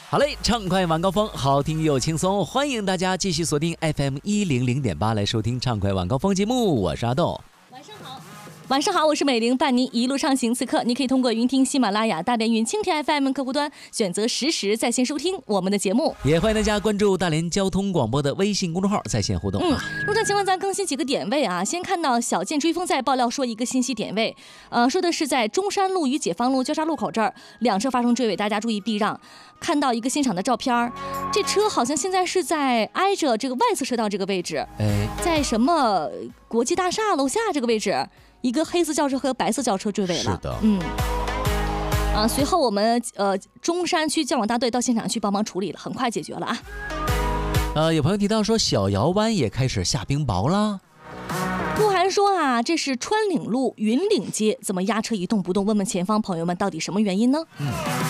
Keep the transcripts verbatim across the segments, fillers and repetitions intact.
好嘞，畅快晚高峰，好听又轻松，欢迎大家继续锁定 F M 一零零点八来收听畅快晚高峰节目，我是阿豆。 晚上好。晚上好，我是美玲，伴您一路畅行。此刻你可以通过云听喜马拉雅、大连云蜻蜓 F M 客户端选择实时在线收听我们的节目， 也欢迎大家关注大连交通广播的微信公众号在线互动。 嗯，路上情况咱更新几个点位啊。先看到小剑追风在爆料说一个信息点位，呃，说的是在中山路与解放路交叉路口这儿，两车发生追尾，大家注意避让。看到一个现场的照片，这车好像现在是在挨着这个外侧车道这个位置， 哎， 在什么国际大厦楼下这个位置。一个黑色轿车和白色轿车追尾了， 是的， 嗯，啊，随后我们呃中山区交管大队到现场去帮忙处理了，很快解决了啊。 呃，有朋友提到说小窑湾也开始下冰雹了。 鹿晗说啊，这是川岭路云岭街，怎么压车一动不动？问问前方朋友们到底什么原因呢？嗯，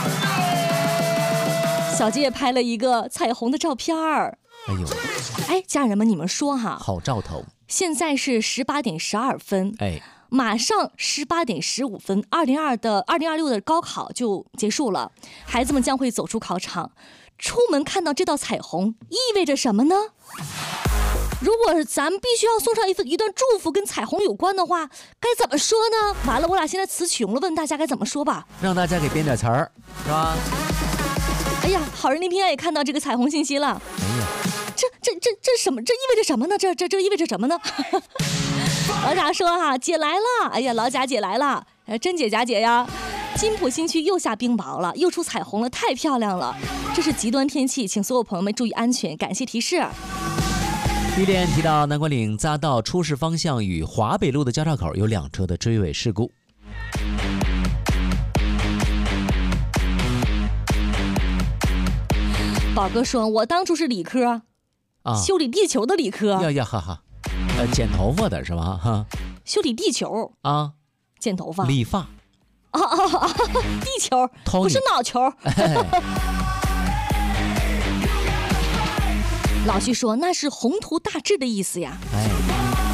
小杰也拍了一个彩虹的照片儿。 哎呦， 哎，家人们，你们说哈， 好兆头。 现在是十八点十二分， 哎。 马上十八点十五分，二零二的二零二六的高考就结束了，孩子们将会走出考场，出门看到这道彩虹，意味着什么呢？如果咱们必须要送上一份一段祝福跟彩虹有关的话，该怎么说呢？完了，我俩现在词穷了，问大家该怎么说吧？ 让大家给编点词儿，是吧？ 哎呀，好人力平安也看到这个彩虹信息了。 哎呀， 这这这这什么？这意味着什么呢？这这这意味着什么呢？老贾说哈、啊，姐来了！哎呀，老贾姐来了，呃，真姐假姐呀！金浦新区又下冰雹了，又出彩虹了，太漂亮了！这是极端天气，请所有朋友们注意安全，感谢提示。 一点提到南关岭匝道出事方向与华北路的交叉口有两车的追尾事故。 宝哥说，我当初是理科，啊，修理地球的理科。 呀呀哈哈。呃，剪头发的是吧？哈， 修理地球啊， 剪头发， 理发， 啊啊啊！地球不是脑球。哎、老徐说那是宏图大志的意思呀。哎。